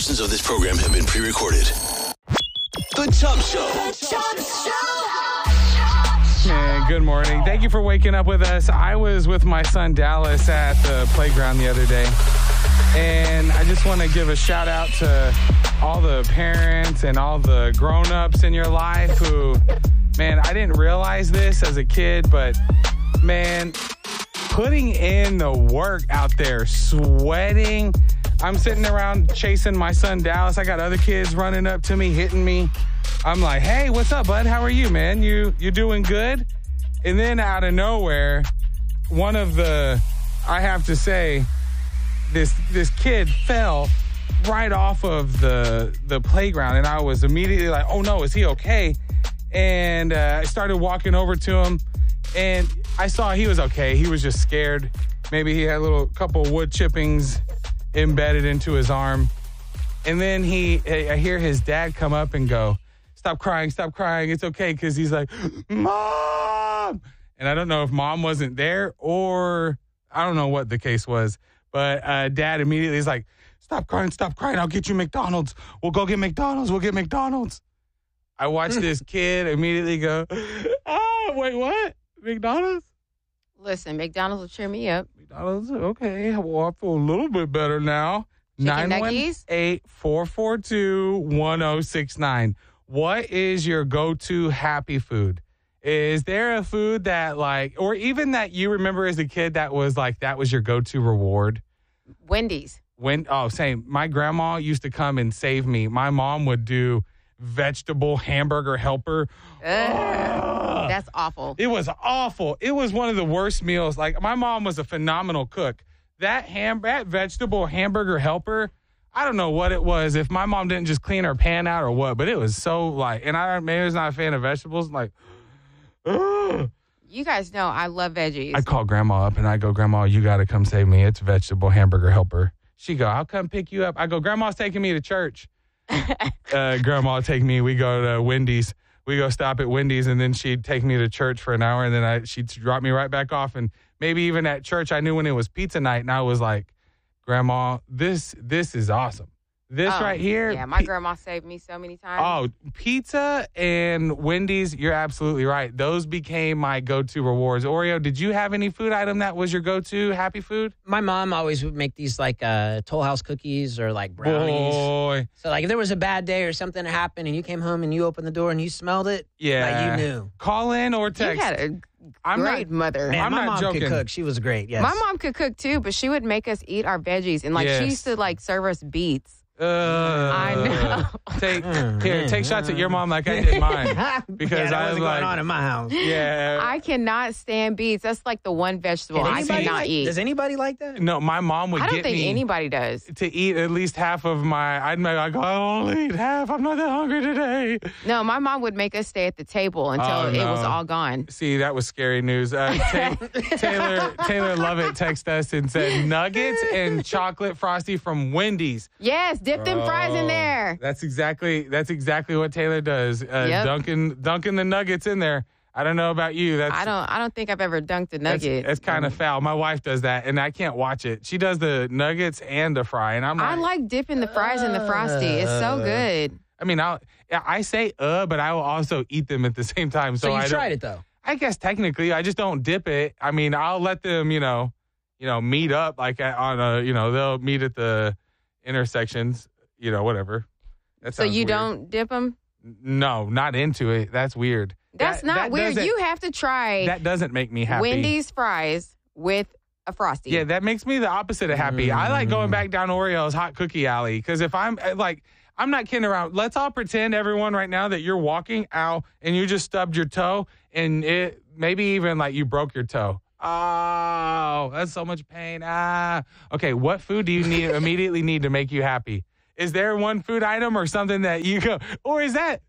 Portions of this program have been pre-recorded. The Chub Show. Man, good morning. Thank you for waking up with us. I was with my son Dallas at the playground the other day, and I just want to give a shout out to all the parents and all the grown-ups in your life who, man, I didn't realize this as a kid, but man, putting in the work out there, sweating. I'm sitting around chasing my son Dallas. I got other kids running up to me, hitting me. I'm like, hey, what's up, bud? How are you, man? You doing good? And then out of nowhere, I have to say, this kid fell right off of the playground. And I was immediately like, oh no, is he okay? And I started walking over to him, and I saw he was okay. He was just scared. Maybe he had a couple wood chippings embedded into his arm. And then I hear his dad come up and go, stop crying, it's okay, because he's like, Mom! And I don't know if Mom wasn't there or I don't know what the case was, but Dad immediately is like, stop crying, I'll get you McDonald's. We'll go get McDonald's. I watched this kid immediately go, oh, wait, what? McDonald's? Listen, McDonald's will cheer me up. McDonald's, okay. Well, I feel a little bit better now. Chicken nuggets? 918-442-1069. What is your go-to happy food? Is there a food that or even that you remember as a kid that was your go-to reward? Wendy's. Same. My grandma used to come and save me. My mom would do vegetable hamburger helper. That's awful. It was awful. It was one of the worst meals. My mom was a phenomenal cook. That vegetable hamburger helper, I don't know what it was. If my mom didn't just clean her pan out or what, but it was so and I maybe was not a fan of vegetables. You guys know I love veggies. I call Grandma up and I go, Grandma, you got to come save me. It's vegetable hamburger helper. She go, I'll come pick you up. I go, Grandma's taking me to church. Grandma will take me. We go to Wendy's. We go stop at Wendy's, and then she'd take me to church for an hour, and then she'd drop me right back off. And maybe even at church, I knew when it was pizza night, and I was like, Grandma, this is awesome. This right here. Yeah, my grandma saved me so many times. Oh, pizza and Wendy's, you're absolutely right. Those became my go-to rewards. Oreo, did you have any food item that was your go-to happy food? My mom always would make these Toll House cookies or brownies. Boy. So if there was a bad day or something happened and you came home and you opened the door and you smelled it, you knew. Call in or text. You had a great mother. Man, I'm my not mom joking. could cook. She was great, yes. My mom could cook too, but she would make us eat our veggies. And she used to serve us beets. I know. Take shots at your mom like I did mine. Because that I wasn't was going on in my house. Yeah. I cannot stand beets. That's the one vegetable I cannot eat. Does anybody like that? No, my mom would I don't get think me anybody does. to eat at least half of I'd go, I'll only eat half. I'm not that hungry today. No, my mom would make us stay at the table until it was all gone. See, that was scary news. Taylor Lovett texted us and said nuggets and chocolate frosty from Wendy's. Yes, dip them fries in there. That's exactly what Taylor does. Dunking the nuggets in there. I don't know about you. I don't think I've ever dunked a nugget. That's kind of foul. My wife does that, and I can't watch it. She does the nuggets and the fry, and I'm like, I like dipping the fries in the frosty. It's so good. I mean, I say but I will also eat them at the same time. So you tried it though. I guess technically, I just don't dip it. I mean, I'll let them, meet up they'll meet at the intersections. Whatever. So you weird. don't dip them? No, not into it. That's weird. That's not weird. You have to try. That doesn't make me happy. Wendy's fries with a Frosty. Yeah, that makes me the opposite of happy. I like going back down Oreo's hot cookie alley because if I'm I'm not kidding around. Let's all pretend, everyone, right now that you're walking out and you just stubbed your toe and it maybe even you broke your toe. Oh, that's so much pain. Okay, what food do you immediately need to make you happy? Is there one food item or something that you go, or is that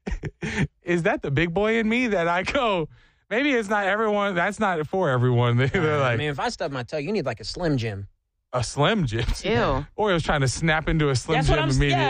the big boy in me that I go, maybe it's not everyone, that's not for everyone. They're like, I mean, if I stub my toe, you need a Slim Jim. A Slim Jim? Ew. Or he was trying to snap into a Slim That's Jim what I'm immediately.